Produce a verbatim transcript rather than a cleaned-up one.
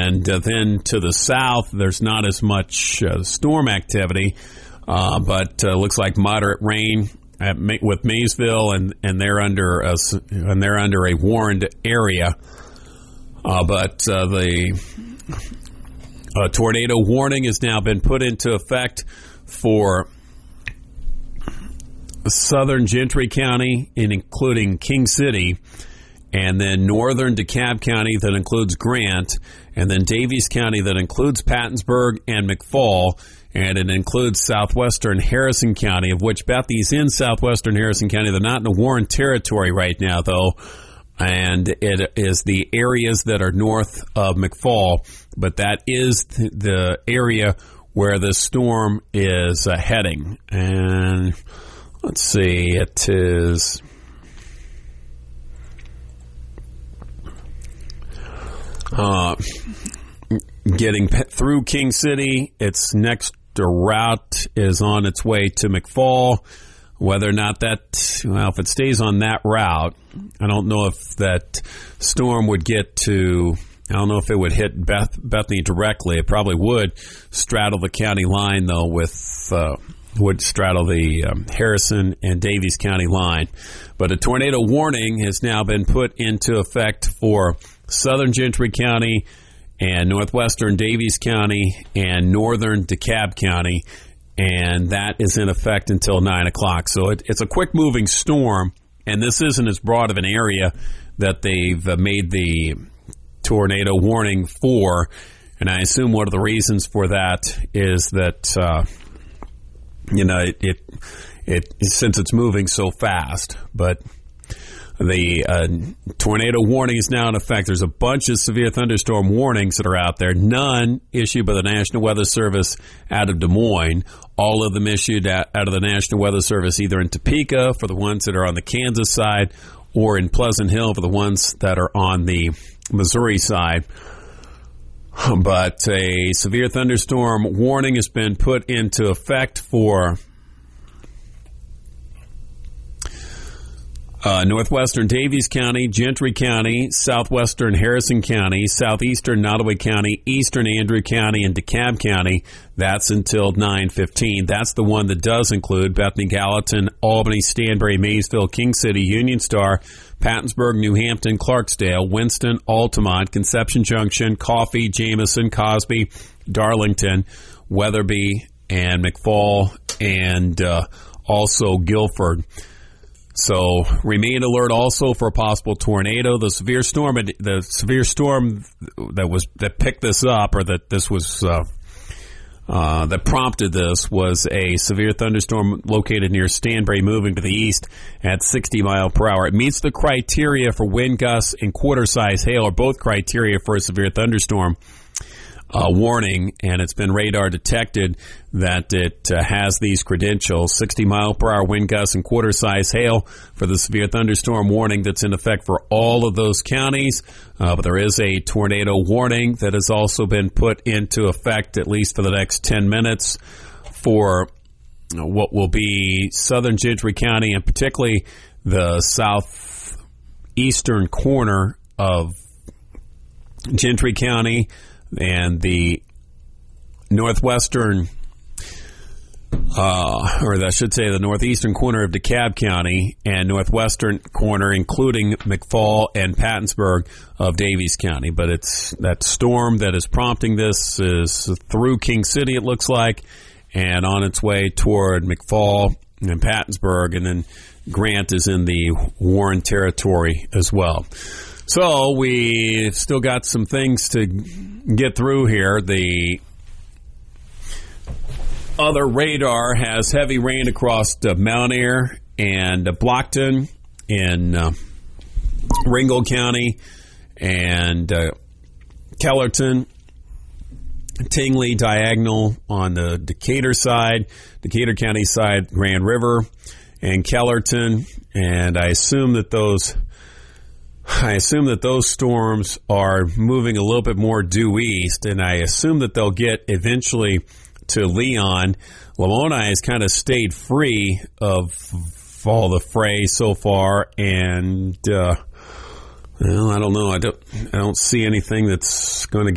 And uh, then to the south, there's not as much uh, storm activity, uh, but uh, looks like moderate rain at, with Maysville, and, and they're under a, and they're under a warned area. Uh, but uh, the uh, tornado warning has now been put into effect for southern Gentry County, including King City, and then northern DeKalb County that includes Grant, and then Daviess County that includes Pattonsburg and McFall, and it includes southwestern Harrison County, of which Bethy's in southwestern Harrison County. They're not in the Warren territory right now, though, and it is the areas that are north of McFall, but that is the area where the storm is uh, heading. And let's see, it is... Uh, getting through King City. Its next route is on its way to McFall. Whether or not that, well, if it stays on that route, I don't know if that storm would get to, I don't know if it would hit Beth, Bethany directly. It probably would straddle the county line, though, with, uh, would straddle the um, Harrison and Daviess County line. But a tornado warning has now been put into effect for southern Gentry County and northwestern Daviess County and northern DeKalb County, and that is in effect until nine o'clock. So it, it's a quick-moving storm, and this isn't as broad of an area that they've made the tornado warning for, and I assume one of the reasons for that is that, uh, you know, it, it, it since it's moving so fast, but... The uh, tornado warning is now in effect. There's a bunch of severe thunderstorm warnings that are out there. None issued by the National Weather Service out of Des Moines. All of them issued out of the National Weather Service either in Topeka for the ones that are on the Kansas side or in Pleasant Hill for the ones that are on the Missouri side. But a severe thunderstorm warning has been put into effect for Uh, northwestern Daviess County, Gentry County, southwestern Harrison County, southeastern Nottoway County, eastern Andrew County, and DeKalb County. That's until nine fifteen. That's the one that does include Bethany, Gallatin, Albany, Stanberry, Maysville, King City, Union Star, Pattonsburg, New Hampton, Clarksdale, Winston, Altamont, Conception Junction, Coffee, Jameson, Cosby, Darlington, Weatherby, and McFall, and uh, also Guilford. So remain alert also for a possible tornado. The severe storm, the severe storm that was that picked this up, or that this was uh, uh, that prompted this, was a severe thunderstorm located near Stanberry, moving to the east at sixty mile per hour. It meets the criteria for wind gusts and quarter size hail, or both criteria for a severe thunderstorm Uh, warning, and it's been radar detected that it uh, has these credentials: sixty mile per hour wind gusts and quarter size hail for the severe thunderstorm warning that's in effect for all of those counties. Uh, but there is a tornado warning that has also been put into effect, at least for the next ten minutes, for what will be southern Gentry County, and particularly the southeastern corner of Gentry County, and the northwestern, uh, or I should say the northeastern corner of DeKalb County, and northwestern corner, including McFall and Pattonsburg, of Daviess County. But it's that storm that is prompting this is through King City, it looks like, and on its way toward McFall and Pattonsburg, and then Grant is in the Warren territory as well. So we still got some things to get through here. The other radar has heavy rain across uh, Mount Ayr and uh, Blockton in uh, Ringgold County, and uh, Kellerton, Tingley, Diagonal on the Decatur side, Decatur County side, Grand River, and Kellerton. And I assume that those... I assume that those storms are moving a little bit more due east, and I assume that they'll get eventually to Leon. Lamoni has kind of stayed free of all the fray so far, and uh, well, I don't know. I don't. I don't see anything that's going to